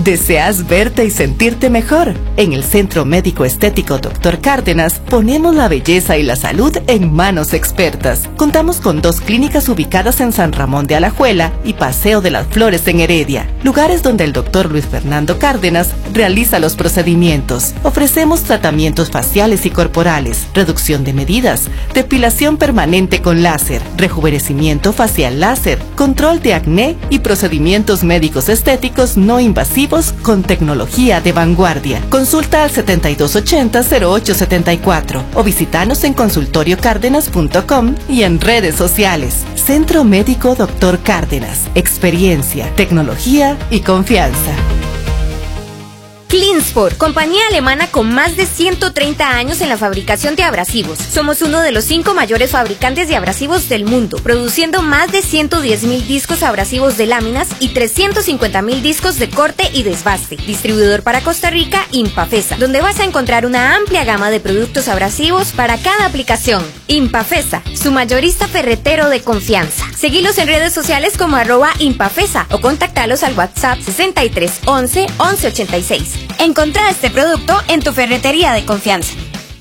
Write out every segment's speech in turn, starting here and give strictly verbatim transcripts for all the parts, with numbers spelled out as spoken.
¿Deseas verte y sentirte mejor? En el Centro Médico Estético doctor Cárdenas ponemos la belleza y la salud en manos expertas. Contamos con dos clínicas ubicadas en San Ramón de Alajuela y Paseo de las Flores en Heredia, lugares donde el doctor Luis Fernando Cárdenas realiza los procedimientos. Ofrecemos tratamientos faciales y corporales, reducción de medidas, depilación permanente con láser, rejuvenecimiento facial láser, control de acné y procedimientos médicos estéticos no invasivos con tecnología de vanguardia. Consulta al setenta y dos ochenta cero ocho setenta y cuatro o visítanos en consultorio cárdenas punto com y en redes sociales. Centro Médico doctor Cárdenas. Experiencia, tecnología y confianza. Cleansport, compañía alemana con más de ciento treinta años en la fabricación de abrasivos. Somos uno de los cinco mayores fabricantes de abrasivos del mundo, produciendo más de ciento diez mil discos abrasivos de láminas y trescientos cincuenta mil discos de corte y desbaste. Distribuidor para Costa Rica, Impafesa, donde vas a encontrar una amplia gama de productos abrasivos para cada aplicación. Impafesa, su mayorista ferretero de confianza. Seguilos en redes sociales como arroba Impafesa o contactalos al WhatsApp sesenta y tres once once ochenta y seis. Encontrá este producto en tu ferretería de confianza.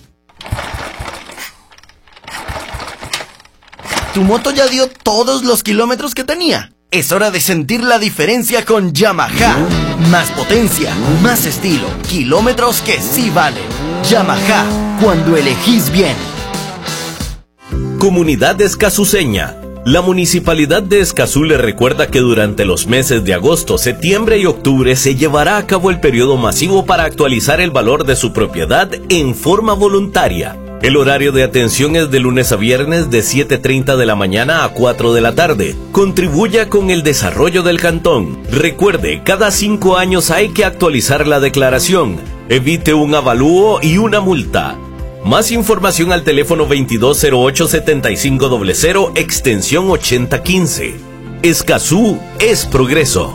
¿Tu moto ya dio todos los kilómetros que tenía? Es hora de sentir la diferencia con Yamaha. Más potencia, más estilo, kilómetros que sí valen. Yamaha, cuando elegís bien. Comunidad escazuceña. La Municipalidad de Escazú le recuerda que durante los meses de agosto, septiembre y octubre se llevará a cabo el periodo masivo para actualizar el valor de su propiedad en forma voluntaria. El horario de atención es de lunes a viernes de siete treinta de la mañana a cuatro de la tarde. Contribuya con el desarrollo del cantón. Recuerde, cada cinco años hay que actualizar la declaración. Evite un avalúo y una multa. Más información al teléfono veintidós cero ocho setenta y cinco cero cero, extensión ochenta quince. Escazú es progreso.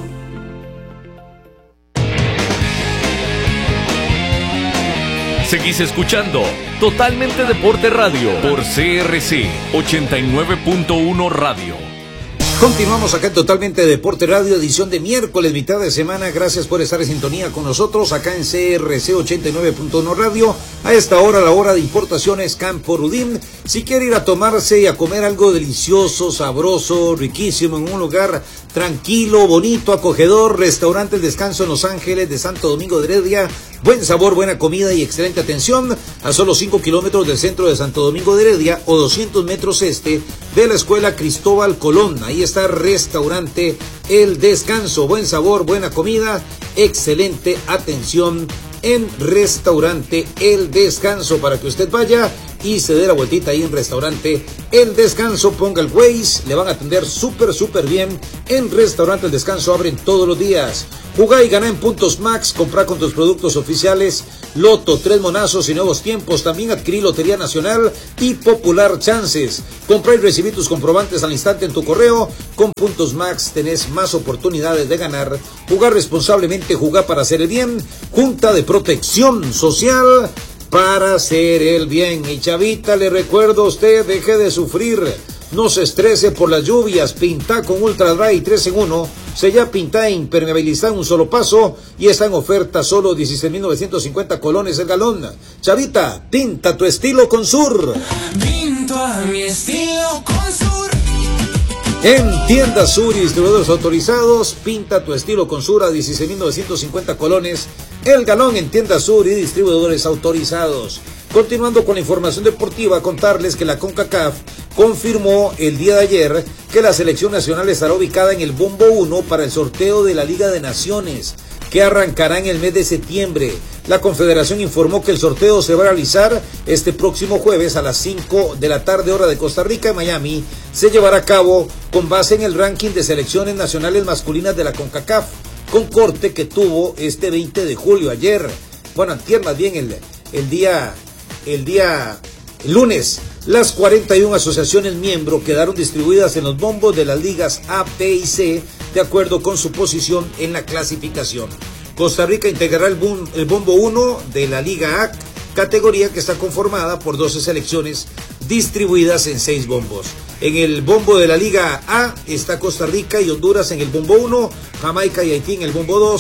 Seguís escuchando Totalmente Deporte Radio por C R C ochenta y nueve punto uno Radio. Continuamos acá en Totalmente Deporte Radio, edición de miércoles, mitad de semana. Gracias por estar en sintonía con nosotros acá en C R C ochenta y nueve punto uno Radio. A esta hora, la hora de importaciones Campo Rudín. Si quiere ir a tomarse y a comer algo delicioso, sabroso, riquísimo, en un lugar tranquilo, bonito, acogedor, Restaurante El Descanso en Los Ángeles de Santo Domingo de Heredia. Buen sabor, buena comida y excelente atención a solo cinco kilómetros del centro de Santo Domingo de Heredia o doscientos metros este de la Escuela Cristóbal Colón. Ahí está Restaurante El Descanso. Buen sabor, buena comida, excelente atención en Restaurante El Descanso para que usted vaya y se dé la vueltita ahí en Restaurante El Descanso. Ponga el Waze, le van a atender súper, súper bien. En Restaurante El Descanso abren todos los días. Jugá y ganá en Puntos Max, comprá con tus productos oficiales, Loto, Tres Monazos y Nuevos Tiempos. También adquirí Lotería Nacional y Popular Chances. Comprá y recibí tus comprobantes al instante en tu correo. Con Puntos Max tenés más oportunidades de ganar. Jugar responsablemente, jugar para hacer el bien. Junta de Protección Social para hacer el bien. Y chavita, le recuerdo a usted, deje de sufrir. No se estrese por las lluvias. Pinta con Ultra Dry tres en uno. Sella, pinta e impermeabiliza en un solo paso. Y está en oferta solo dieciséis mil novecientos cincuenta colones el galón. Chavita, pinta tu estilo con Sur. Pinto a mi estilo con Sur. En Tiendas Sur y distribuidores autorizados, pinta tu estilo con Sur a dieciséis mil novecientos cincuenta colones el galón en Tiendas Sur y distribuidores autorizados. Continuando con la información deportiva, contarles que la CONCACAF confirmó el día de ayer que la selección nacional estará ubicada en el Bombo uno para el sorteo de la Liga de Naciones, que arrancará en el mes de septiembre. La Confederación informó que el sorteo se va a realizar este próximo jueves a las cinco de la tarde, hora de Costa Rica, en Miami. Se llevará a cabo con base en el ranking de selecciones nacionales masculinas de la CONCACAF, con corte que tuvo este veinte de julio, ayer, bueno, antier más bien, el, el día, el día lunes. Las cuarenta y una asociaciones miembros quedaron distribuidas en los bombos de las ligas A, B y C, de acuerdo con su posición en la clasificación. Costa Rica integrará el, boom, el bombo uno de la Liga A, categoría que está conformada por doce selecciones distribuidas en seis bombos. En el bombo de la Liga A está Costa Rica y Honduras en el bombo uno, Jamaica y Haití en el bombo dos,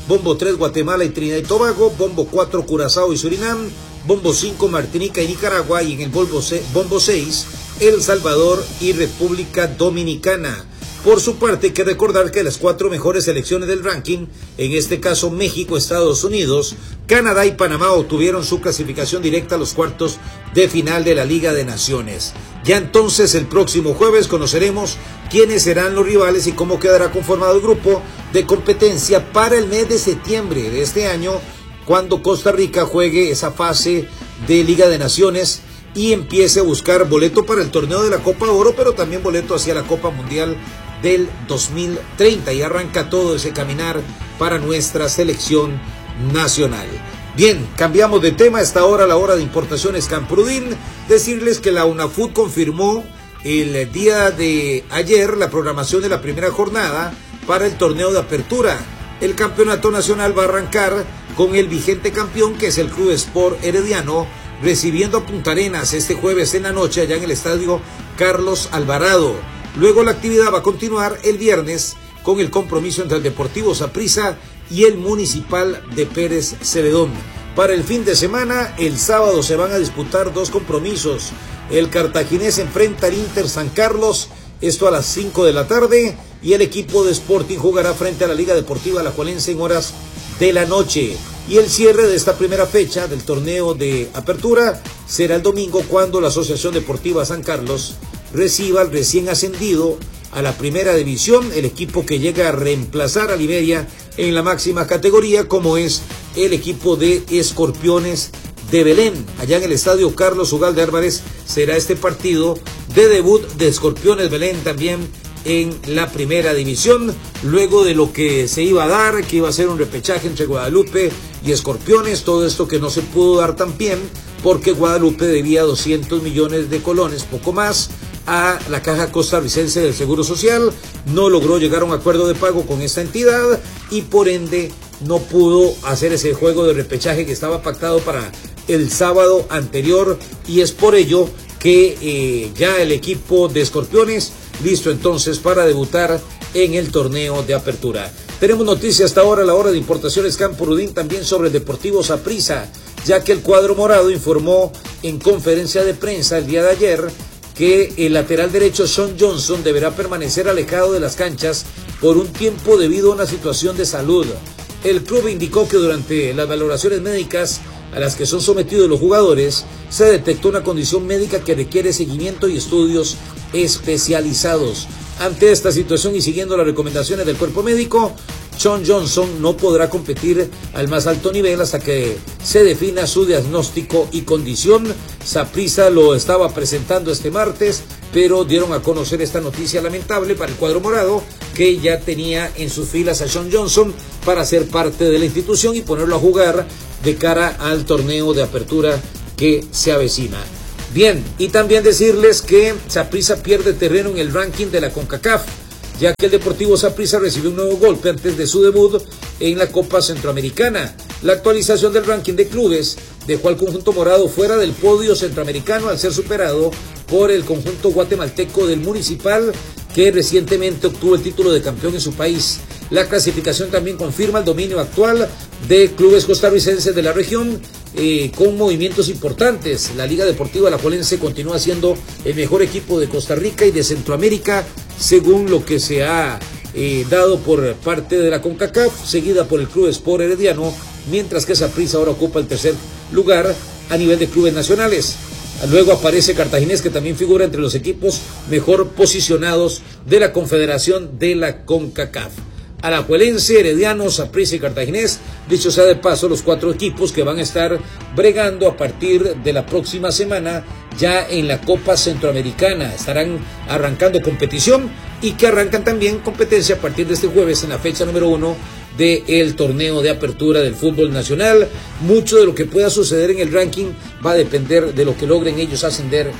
bombo tres Guatemala y Trinidad y Tobago, bombo cuatro Curazao y Surinam, bombo cinco Martinica y Nicaragua, y en el bombo seis El Salvador y República Dominicana. Por su parte, hay que recordar que las cuatro mejores selecciones del ranking, en este caso México, Estados Unidos, Canadá y Panamá, obtuvieron su clasificación directa a los cuartos de final de la Liga de Naciones. Ya entonces el próximo jueves conoceremos quiénes serán los rivales y cómo quedará conformado el grupo de competencia para el mes de septiembre de este año, cuando Costa Rica juegue esa fase de Liga de Naciones y empiece a buscar boleto para el torneo de la Copa Oro, pero también boleto hacia la Copa Mundial del dos mil treinta, y arranca todo ese caminar para nuestra selección nacional. Bien, cambiamos de tema. Hasta ahora la hora de importaciones Camprudin. Decirles que la UNAFUT confirmó el día de ayer la programación de la primera jornada para el torneo de apertura. El campeonato nacional va a arrancar con el vigente campeón, que es el Club Sport Herediano, recibiendo a Punta Arenas este jueves en la noche allá en el estadio Carlos Alvarado. Luego la actividad va a continuar el viernes con el compromiso entre el Deportivo Saprissa y el Municipal de Pérez Celedón. Para el fin de semana, el sábado se van a disputar dos compromisos. El Cartaginés enfrenta al Inter San Carlos, esto a las cinco de la tarde, y el equipo de Sporting jugará frente a la Liga Deportiva Alajuelense en horas de la noche. Y el cierre de esta primera fecha del torneo de apertura será el domingo, cuando la Asociación Deportiva San Carlos reciba al recién ascendido a la primera división, el equipo que llega a reemplazar a Liberia en la máxima categoría, como es el equipo de Escorpiones de Belén. Allá en el estadio Carlos Ugalde Álvarez será este partido de debut de Escorpiones Belén también en la primera división, luego de lo que se iba a dar, que iba a ser un repechaje entre Guadalupe y Escorpiones. Todo esto que no se pudo dar tan bien porque Guadalupe debía doscientos millones de colones, poco más, a la Caja Costarricense del Seguro Social. No logró llegar a un acuerdo de pago con esta entidad y por ende no pudo hacer ese juego de repechaje que estaba pactado para el sábado anterior, y es por ello que eh, ya el equipo de Escorpiones listo entonces para debutar en el torneo de apertura. Tenemos noticias hasta ahora a la hora de importaciones Camprudin también sobre el Deportivo Saprissa, ya que el cuadro morado informó en conferencia de prensa el día de ayer que el lateral derecho Sean Johnson deberá permanecer alejado de las canchas por un tiempo debido a una situación de salud. El club indicó que durante las valoraciones médicas a las que son sometidos los jugadores, se detectó una condición médica que requiere seguimiento y estudios especializados. Ante esta situación y siguiendo las recomendaciones del cuerpo médico, Sean Johnson no podrá competir al más alto nivel hasta que se defina su diagnóstico y condición. Saprissa lo estaba presentando este martes, pero dieron a conocer esta noticia lamentable para el cuadro morado, que ya tenía en sus filas a Sean Johnson para ser parte de la institución y ponerlo a jugar de cara al torneo de apertura que se avecina. Bien, y también decirles que Saprissa pierde terreno en el ranking de la CONCACAF, ya que el Deportivo Saprissa recibió un nuevo golpe antes de su debut en la Copa Centroamericana. La actualización del ranking de clubes dejó al conjunto morado fuera del podio centroamericano al ser superado por el conjunto guatemalteco del Municipal, que recientemente obtuvo el título de campeón en su país. La clasificación también confirma el dominio actual de clubes costarricenses de la región, eh, con movimientos importantes. La Liga Deportiva Alajuelense continúa siendo el mejor equipo de Costa Rica y de Centroamérica, según lo que se ha eh, dado por parte de la CONCACAF, seguida por el Club Sport Herediano, mientras que Saprissa ahora ocupa el tercer lugar a nivel de clubes nacionales. Luego aparece Cartaginés, que también figura entre los equipos mejor posicionados de la Confederación de la CONCACAF. Alajuelense, Herediano, Saprissa y Cartaginés, dicho sea de paso, los cuatro equipos que van a estar bregando a partir de la próxima semana ya en la Copa Centroamericana. Estarán arrancando competición y que arrancan también competencia a partir de este jueves en la fecha número uno del torneo de apertura del fútbol nacional. Mucho de lo que pueda suceder en el ranking va a depender de lo que logren ellos ascender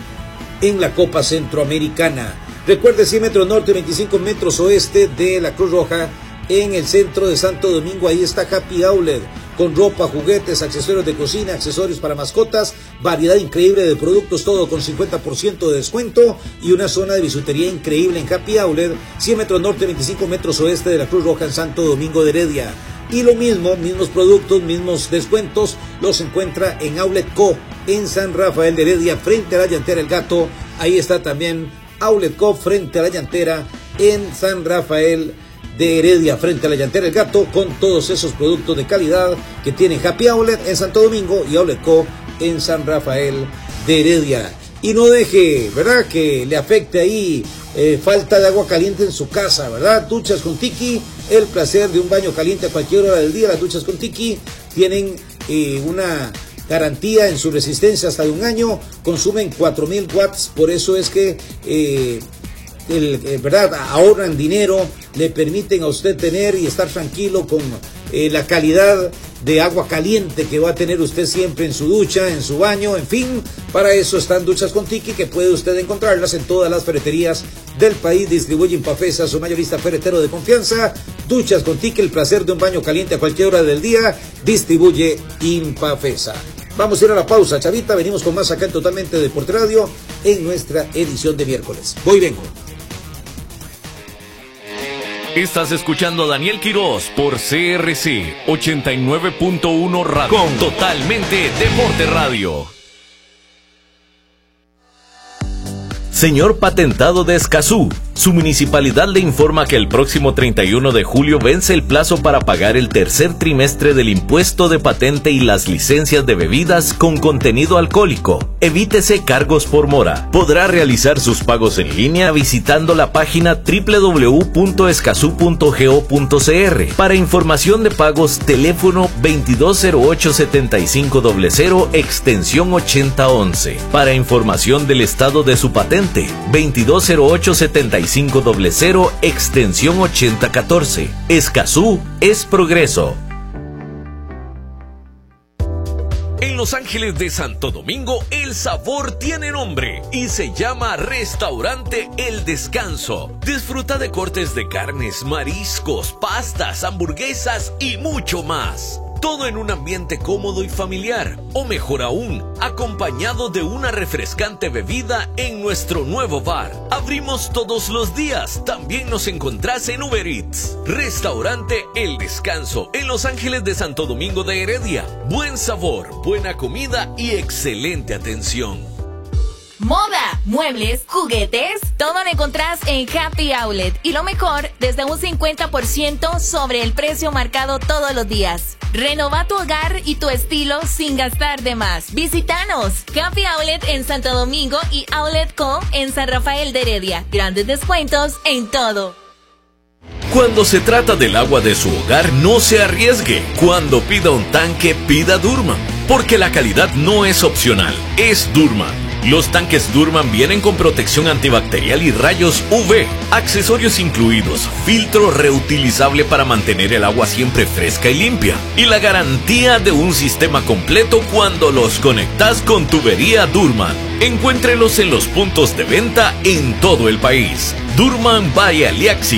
en la Copa Centroamericana. Recuerde, cien metros norte, veinticinco metros oeste de la Cruz Roja, en el centro de Santo Domingo. Ahí está Happy Outlet, con ropa, juguetes, accesorios de cocina, accesorios para mascotas, variedad increíble de productos, todo con cincuenta por ciento de descuento y una zona de bisutería increíble en Happy Outlet, cien metros norte, veinticinco metros oeste de la Cruz Roja en Santo Domingo de Heredia. Y lo mismo, mismos productos, mismos descuentos, los encuentra en Outlet Co, en San Rafael de Heredia, frente a la llantera El Gato. Ahí está también Outlet Co, frente a la llantera, en San Rafael de Heredia, frente a la llantera El Gato, con todos esos productos de calidad que tiene Happy Outlet en Santo Domingo y Outlet Co en San Rafael de Heredia. Y no deje, ¿verdad?, que le afecte ahí eh, falta de agua caliente en su casa, ¿verdad? Duchas con Tiki, el placer de un baño caliente a cualquier hora del día. Las duchas con Tiki tienen eh, una garantía en su resistencia hasta de un año, consumen cuatro mil watts, por eso es que eh, el, eh, ¿verdad?, ahorran dinero, le permiten a usted tener y estar tranquilo con eh, la calidad de agua caliente que va a tener usted siempre en su ducha, en su baño, en fin. Para eso están Duchas con Tiki, que puede usted encontrarlas en todas las ferreterías del país. Distribuye Impafesa, su mayorista ferretero de confianza. Duchas con Tiki, el placer de un baño caliente a cualquier hora del día. Distribuye Impafesa. Vamos a ir a la pausa, Chavita. Venimos con más acá en Totalmente Deporte Radio en nuestra edición de miércoles. Voy y vengo. Estás escuchando a Daniel Quirós por C R C ochenta y nueve punto uno Radio, con Totalmente Deporte Radio. Señor Patentado de Escazú, su municipalidad le informa que el próximo treinta y uno de julio vence el plazo para pagar el tercer trimestre del impuesto de patente y las licencias de bebidas con contenido alcohólico. Evítese cargos por mora. Podrá realizar sus pagos en línea visitando la página doble u doble u doble u punto escazú punto go punto c r. Para información de pagos, teléfono veintidós cero ocho setenta y cinco cero cero, extensión ochenta once. Para información del estado de su patente, veintidós cero ocho setenta y cinco cero cero, extensión ochenta catorce. Escazú es progreso. En Los Ángeles de Santo Domingo, el sabor tiene nombre y se llama Restaurante El Descanso. Disfruta de cortes de carnes, mariscos, pastas, hamburguesas y mucho más. Todo en un ambiente cómodo y familiar, o mejor aún, acompañado de una refrescante bebida en nuestro nuevo bar. Abrimos todos los días, también nos encontrás en Uber Eats. Restaurante El Descanso, en Los Ángeles de Santo Domingo de Heredia. Buen sabor, buena comida y excelente atención. Moda, muebles, juguetes, todo lo encontrás en Happy Outlet. Y lo mejor, desde un cincuenta por ciento sobre el precio marcado todos los días. Renova tu hogar y tu estilo sin gastar de más. Visítanos. Happy Outlet en Santo Domingo y Outlet Co en San Rafael de Heredia. Grandes descuentos en todo. Cuando se trata del agua de su hogar, no se arriesgue. Cuando pida un tanque, pida Durman. Porque la calidad no es opcional, es Durman. Los tanques Durman vienen con protección antibacterial y rayos U V, accesorios incluidos, filtro reutilizable para mantener el agua siempre fresca y limpia, y la garantía de un sistema completo cuando los conectas con tubería Durman. Encuéntrelos en los puntos de venta en todo el país. Durman by Aliaxi,